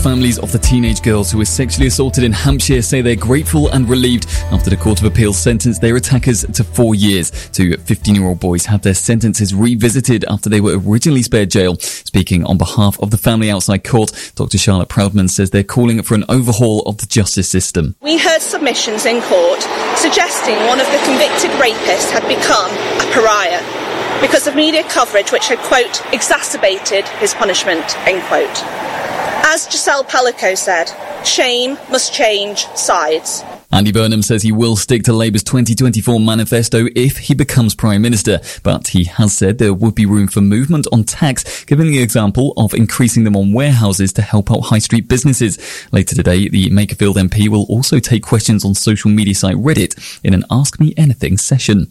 families of the teenage girls who were sexually assaulted in Hampshire say they're grateful and relieved after the Court of Appeal sentenced their attackers to 4 years. Two 15-year-old boys had their sentences revisited after they were originally spared jail. Speaking on behalf of the family outside court, Dr. Charlotte Proudman says they're calling for an overhaul of the justice system. We heard submissions in court suggesting one of the convicted rapists had become a pariah because of media coverage which had, quote, exacerbated his punishment, end quote. As Giselle Pellico said, shame must change sides. Andy Burnham says he will stick to Labour's 2024 manifesto if he becomes Prime Minister, but he has said there would be room for movement on tax, giving the example of increasing them on warehouses to help out high street businesses. Later today, the Makerfield MP will also take questions on social media site Reddit in an Ask Me Anything session.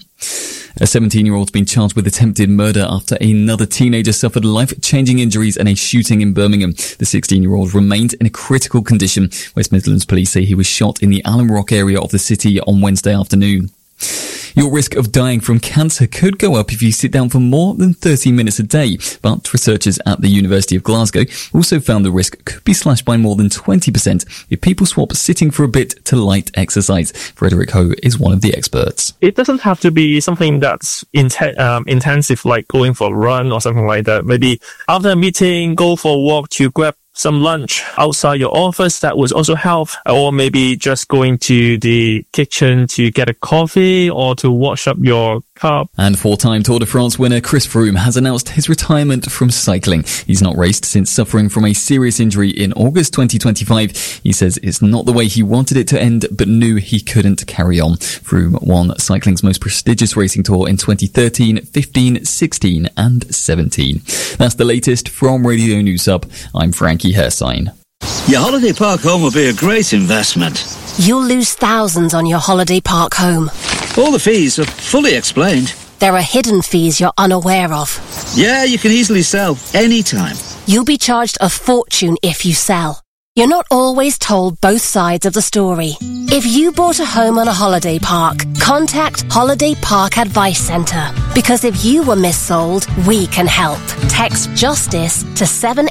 A 17-year-old's been charged with attempted murder after another teenager suffered life-changing injuries in a shooting in Birmingham. The 16-year-old remains in a critical condition. West Midlands police say he was shot in the Allen Rock area of the city on Wednesday afternoon. Your risk of dying from cancer could go up if you sit down for more than 30 minutes a day, but researchers at the University of Glasgow also found the risk could be slashed by more than 20% if people swap sitting for a bit to light exercise. Frederick Ho is one of the experts. It doesn't have to be something that's intensive, like going for a run or something like that. Maybe after a meeting, go for a walk to grab some lunch outside your office. That would also help. Or maybe just going to the kitchen to get a coffee or to wash up your cup. And four-time Tour de France winner Chris Froome has announced his retirement from cycling. He's not raced since suffering from a serious injury in August 2025. He says it's not the way he wanted it to end, but knew he couldn't carry on. Froome won cycling's most prestigious racing tour in 2013, 15, 16 and 17. That's the latest from Radio News Hub. I'm Frankie Hersign. Your holiday park home will be a great investment. You'll lose thousands on your holiday park home. All the fees are fully explained. There are hidden fees you're unaware of. Yeah, you can easily sell anytime. You'll be charged a fortune if you sell. You're not always told both sides of the story. If you bought a home on a holiday park, contact Holiday Park Advice Centre. Because if you were missold, we can help. Text JUSTICE to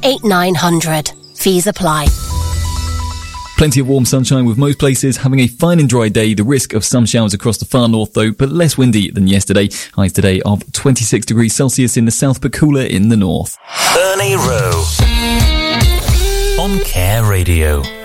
78900. Fees apply. Plenty of warm sunshine with most places having a fine and dry day. The risk of some showers across the far north though, but less windy than yesterday. Highs today of 26 degrees Celsius in the south but cooler in the north. Ernie Rowe on Care Radio.